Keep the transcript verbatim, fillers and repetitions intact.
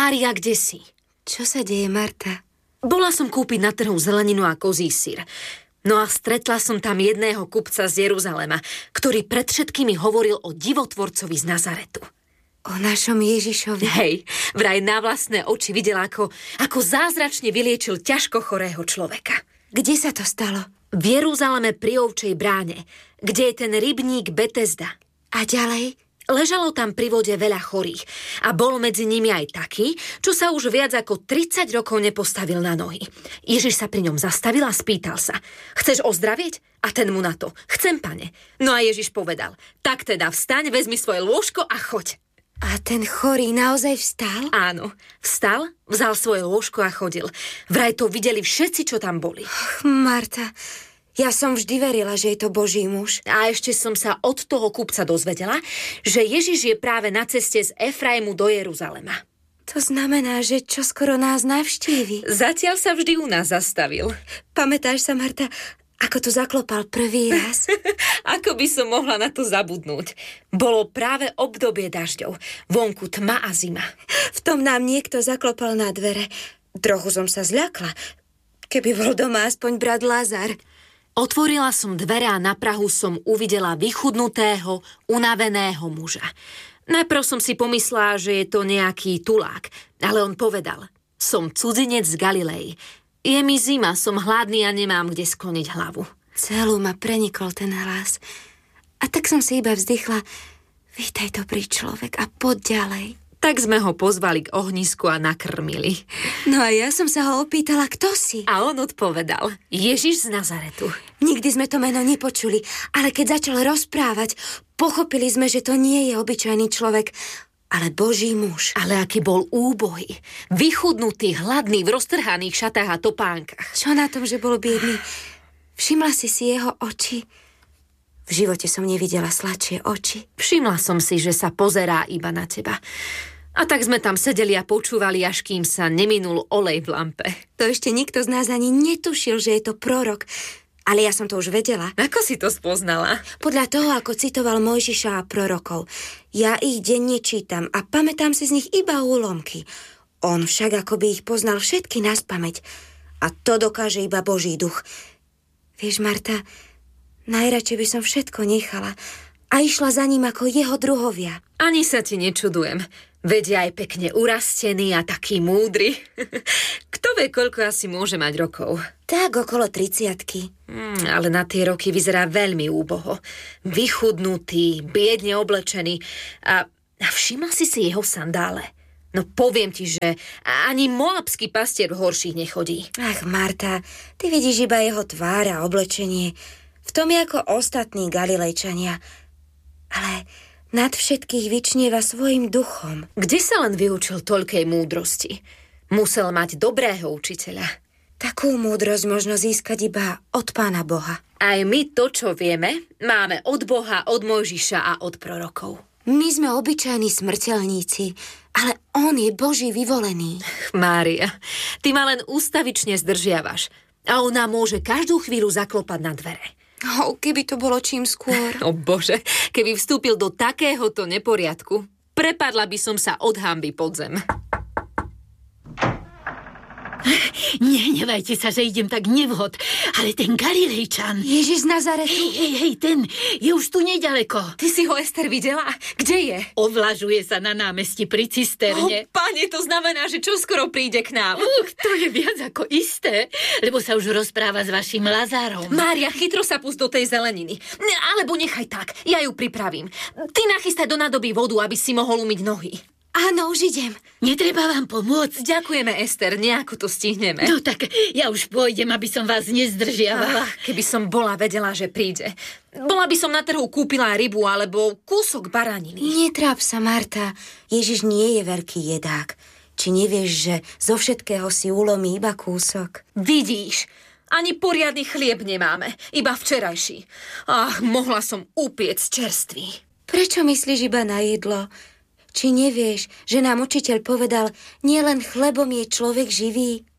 Mária, kde si? Čo sa deje, Marta? Bola som kúpiť na trhu zeleninu a kozí syr. No a stretla som tam jedného kupca z Jeruzalema, ktorý pred všetkými hovoril o divotvorcovi z Nazaretu. O našom Ježišovi? Hej, vraj na vlastné oči videla, ako, ako zázračne vyliečil ťažko chorého človeka. Kde sa to stalo? V Jeruzaleme pri Ovčej bráne, kde je ten rybník Betesda. A ďalej? Ležalo tam pri vode veľa chorých a bol medzi nimi aj taký, čo sa už viac ako tridsať rokov nepostavil na nohy. Ježiš sa pri ňom zastavil a spýtal sa: Chceš ozdravieť? A ten mu na to: Chcem, pane. No a Ježiš povedal: Tak teda vstaň, vezmi svoje lôžko a choď. A ten chorý naozaj vstal? Áno, vstal, vzal svoje lôžko a chodil. Vraj to videli všetci, čo tam boli. Och, Marta, ja som vždy verila, že je to Boží muž. A ešte som sa od toho kupca dozvedela, že Ježiš je práve na ceste z Efraimu do Jeruzalema. To znamená, že čoskoro nás navštívi. Zatiaľ sa vždy u nás zastavil. Pamätáš sa, Marta, ako tu zaklopal prvý raz? Ako by som mohla na to zabudnúť? Bolo práve obdobie dažďov. Vonku tma a zima. V tom nám niekto zaklopal na dvere. Trochu som sa zľakla. Keby bol doma aspoň brat Lazar. Otvorila som dvere a na prahu som uvidela vychudnutého, unaveného muža. Najprv som si pomyslela, že je to nejaký tulák, ale on povedal: Som cudzinec z Galilei. Je mi zima, som hladný a nemám kde skloniť hlavu. Celú ma prenikol ten hlas. A tak som si iba vzdychla: Vítaj, dobrý človek, a poď ďalej. Tak sme ho pozvali k ohnisku a nakrmili. No a ja som sa ho opýtala, kto si? A on odpovedal: Ježiš z Nazaretu. Nikdy sme to meno nepočuli, ale keď začal rozprávať, pochopili sme, že to nie je obyčajný človek, ale Boží muž. Ale aký bol úbohý, vychudnutý, hladný, v roztrhaných šatách a topánkach. Čo na tom, že bol biedný? Všimla si si jeho oči? V živote som nevidela sladšie oči. Všimla som si, že sa pozerá iba na teba. A tak sme tam sedeli a počúvali, až kým sa neminul olej v lampe. To ešte nikto z nás ani netušil, že je to prorok. Ale ja som to už vedela. Ako si to spoznala? Podľa toho, ako citoval Mojžiša a prorokov. Ja ich denne čítam a pamätám si z nich iba úlomky. On však akoby ich poznal všetky naspamäť. A to dokáže iba Boží duch. Vieš, Marta, najradšej by som všetko nechala a išla za ním ako jeho druhovia. Ani sa ti nečudujem. Veď aj pekne urastený a taký múdry. Kto vie, koľko asi môže mať rokov? Tak okolo tridsiatky. Hmm, ale na tie roky vyzerá veľmi úboho. Vychudnutý, biedne oblečený. A, a všimla si si jeho sandále? No poviem ti, že ani moabský pastier v horších nechodí. Ach, Marta, ty vidíš iba jeho tvár a oblečenie. V tom je ako ostatní Galilejčania. Ale nad všetkých vyčnieva svojim duchom. Kde sa len vyučil toľkej múdrosti? Musel mať dobrého učiteľa. Takú múdrosť možno získať iba od Pána Boha. Aj my to, čo vieme, máme od Boha, od Mojžiša a od prorokov. My sme obyčajní smrteľníci, ale on je Boží vyvolený. Mária, ty ma len ústavične zdržiavaš a ona môže každú chvíľu zaklopať na dvere. Oh, keby to bolo čím skôr. O Bože, keby vstúpil do takéhoto neporiadku, prepadla by som sa od hanby pod zem. Nehnevajte sa, že idem tak nevhod, ale ten Galilejčan... Ježiš z Nazaretu. Hej, hej, hej, ten je už tu nedaleko. Ty si ho, Ester, videla? Kde je? Ovlažuje sa na námestí pri cisterne. O, pane, to znamená, že čoskoro príde k nám. Uh, to je viac ako isté, lebo sa už rozpráva s vašim Lazárom. Mária, chytro sa pust do tej zeleniny. Alebo nechaj tak, ja ju pripravím. Ty nachystaj do nádoby vodu, aby si mohol umyť nohy. Áno, už idem. Netreba vám pomôcť? Ďakujeme, Ester, nejako to stihneme. No tak ja už pôjdem, aby som vás nezdržiavala. Ach, keby som bola vedela, že príde. Bola by som na trhu kúpila rybu alebo kúsok baraniny. Netráp sa, Marta. Ježiš nie je veľký jedák. Či nevieš, že zo všetkého si ulomí iba kúsok? Vidíš, ani poriadny chlieb nemáme, iba včerajší. Ach, mohla som upiecť čerstvý. Prečo myslíš iba na jedlo? Či nevieš, že nám učiteľ povedal, nielen chlebom je človek živý?